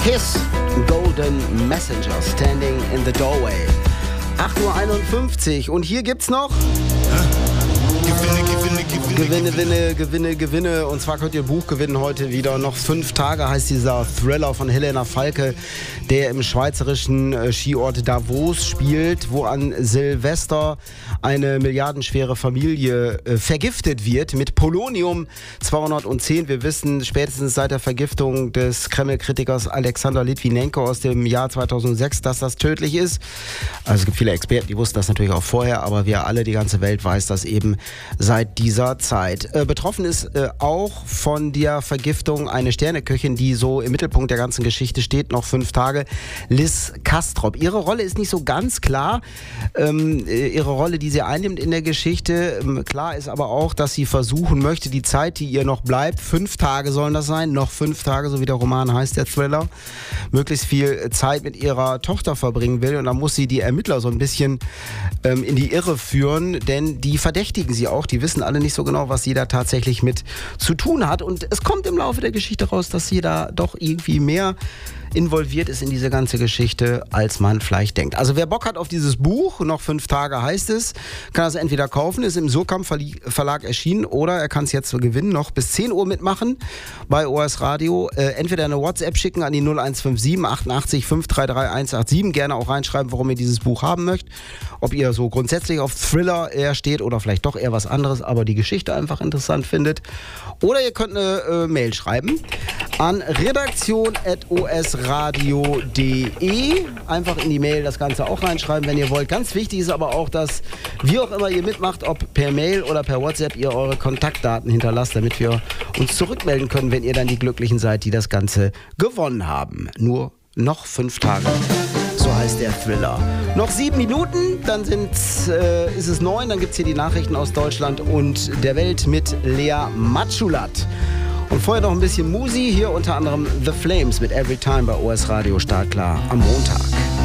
Kiss, Golden Messenger, Standing in the Doorway. 8:51 Uhr und hier gibt's noch Gewinne. Und zwar könnt ihr ein Buch gewinnen heute wieder. Noch 5 Tage heißt dieser Thriller von Helena Falke, der im schweizerischen Skiort Davos spielt, wo an Silvester eine milliardenschwere Familie vergiftet wird mit Polonium 210. Wir wissen spätestens seit der Vergiftung des Kreml-Kritikers Alexander Litwinenko aus dem Jahr 2006, dass das tödlich ist. Also es gibt viele Experten, die wussten das natürlich auch vorher, aber wir alle, die ganze Welt weiß das eben seit dieser Zeit. Betroffen ist auch von der Vergiftung eine Sterneköchin, die so im Mittelpunkt der ganzen Geschichte steht, noch 5 Tage, Liz Kastrop. Ihre Rolle ist nicht so ganz klar, ihre Rolle, die sie einnimmt in der Geschichte. Klar ist aber auch, dass sie versuchen möchte, die Zeit, die ihr noch bleibt, 5 Tage sollen das sein, noch 5 Tage, so wie der Roman heißt, der Thriller, möglichst viel Zeit mit ihrer Tochter verbringen will. Und dann muss sie die Ermittler so ein bisschen in die Irre führen, denn die verdächtigen sie auch, die wissen alle nicht so genau, was sie da tatsächlich mit zu tun hat. Und es kommt im Laufe der Geschichte raus, dass sie da doch irgendwie mehr involviert ist in diese ganze Geschichte, als man vielleicht denkt. Also wer Bock hat auf dieses Buch, noch 5 Tage heißt es, kann es entweder kaufen, ist im Surkamp Verlag erschienen, oder er kann es jetzt gewinnen, noch bis 10 Uhr mitmachen bei OS Radio. Entweder eine WhatsApp schicken an die 0157 88 533 187, gerne auch reinschreiben, warum ihr dieses Buch haben möchtet, ob ihr so grundsätzlich auf Thriller eher steht oder vielleicht doch eher was anderes, aber die Geschichte einfach interessant findet. Oder ihr könnt eine Mail schreiben an redaktion@osradio.de. Einfach in die Mail das Ganze auch reinschreiben, wenn ihr wollt. Ganz wichtig ist aber auch, dass wie auch immer ihr mitmacht, ob per Mail oder per WhatsApp, ihr eure Kontaktdaten hinterlasst, damit wir uns zurückmelden können, wenn ihr dann die Glücklichen seid, die das Ganze gewonnen haben. Nur noch 5 Tage. So heißt der Thriller. Noch 7 Minuten, dann ist es 9, dann gibt es hier die Nachrichten aus Deutschland und der Welt mit Lea Matschulat. Und vorher noch ein bisschen Musi, hier unter anderem The Flames mit Every Time bei OS Radio startklar am Montag.